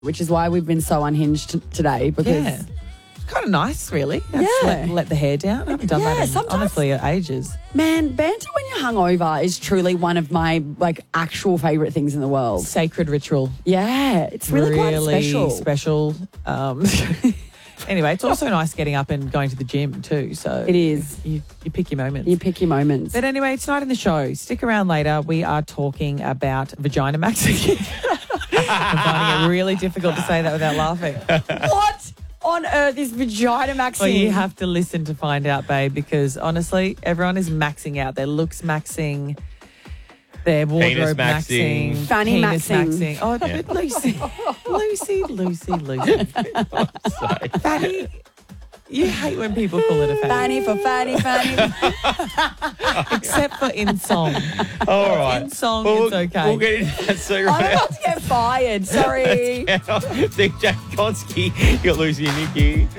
which is why we've been so unhinged today because Yeah. Kind of nice, really. Yeah. Let the hair down. I haven't done that in, sometimes- honestly, ages. man, banter when you're hungover is truly one of my actual favourite things in the world. Sacred ritual. Yeah, it's really quite special. Anyway, it's also nice getting up and going to the gym too. So It is. You pick your moments. You pick your moments. But anyway, tonight in the show, stick around later. We are talking about vagina maxing. I'm finding it really difficult to say that without laughing. What on earth is vagina maxing? Well, you have to listen to find out, babe, because honestly, everyone is maxing out. Their looks maxing, their wardrobe maxing, Fanny penis maxing. Oh, but Lucy. Fanny, you hate when people call it a fanny. Fanny. Except for in song. All right. In song, Well, it's okay. We'll get into that soon. I'm about to get fired. Sorry. DJ Konsky, you're Lucy and Nikki.